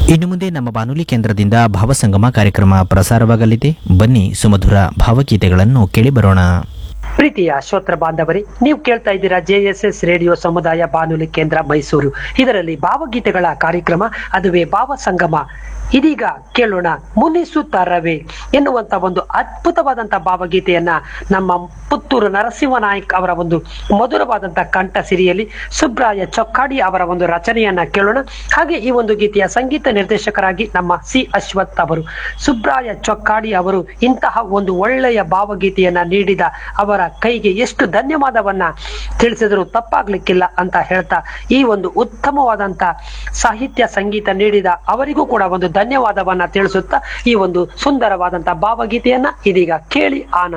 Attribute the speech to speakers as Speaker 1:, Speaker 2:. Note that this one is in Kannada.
Speaker 1: ಇನ್ನು ಮುಂದೆ ನಮ್ಮ ಬಾನುಲಿ ಕೇಂದ್ರದಿಂದ ಭಾವಸಂಗಮ ಕಾರ್ಯಕ್ರಮ ಪ್ರಸಾರವಾಗಲಿದೆ. ಬನ್ನಿ ಸುಮಧುರ ಭಾವಗೀತೆಗಳನ್ನು ಕೇಳಿ ಬರೋಣ.
Speaker 2: ಪ್ರೀತಿಯ ಶ್ರೋತೃ ಬಾಂಧವರೇ, ನೀವು ಕೇಳ್ತಾ ಇದ್ದೀರಾ JSS ರೇಡಿಯೋ ಸಮುದಾಯ ಬಾನುಲಿ ಕೇಂದ್ರ ಮೈಸೂರು. ಇದರಲ್ಲಿ ಭಾವಗೀತೆಗಳ ಕಾರ್ಯಕ್ರಮ, ಅದುವೇ ಭಾವ ಸಂಗಮ. ಇದೀಗ ಕೇಳೋಣ ಮುನಿಸುತ್ತಾರವೇ ಎನ್ನುವಂತ ಒಂದು ಅದ್ಭುತವಾದಂತ ಭಾವಗೀತೆಯನ್ನ ನಮ್ಮ ಪುತ್ತೂರು ನರಸಿಂಹನಾಯ್ಕ್ ಅವರ ಒಂದು ಮಧುರವಾದಂತ ಕಂಠ ಸಿರಿಯಲ್ಲಿ ಸುಬ್ರಾಯ ಚೊಕ್ಕಾಡಿ ಅವರ ಒಂದು ರಚನೆಯನ್ನ ಕೇಳೋಣ. ಹಾಗೆ ಈ ಒಂದು ಗೀತೆಯ ಸಂಗೀತ ನಿರ್ದೇಶಕರಾಗಿ ನಮ್ಮ C ಅಶ್ವಥ್ ಅವರು. ಸುಬ್ರಾಯ ಚೊಕ್ಕಾಡಿ ಅವರು ಇಂತಹ ಒಂದು ಒಳ್ಳೆಯ ಭಾವಗೀತೆಯನ್ನ ನೀಡಿದ ಅವರ ಕೈಗೆ ಎಷ್ಟು ಧನ್ಯವಾದವನ್ನ ತಿಳಿಸಿದ್ರು ತಪ್ಪಾಗ್ಲಿಕ್ಕಿಲ್ಲ ಅಂತ ಹೇಳ್ತಾ, ಈ ಒಂದು ಉತ್ತಮವಾದಂತ ಸಾಹಿತ್ಯ ಸಂಗೀತ ನೀಡಿದ ಅವರಿಗೂ ಕೂಡ ಒಂದು ಧನ್ಯವಾದವನ್ನ ತಿಳಿಸುತ್ತಾ ಈ ಒಂದು ಸುಂದರವಾದಂತ ಭಾವಗೀತೆಯನ್ನ ಇದೀಗ ಕೇಳಿ ಆನಂದ